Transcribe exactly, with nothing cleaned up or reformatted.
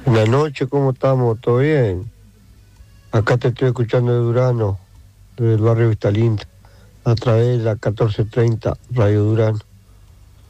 Buenas noches, ¿cómo estamos? ¿Todo bien? Acá te estoy escuchando de Durano, del barrio Vistalinda, a través de la catorce treinta Radio Durano.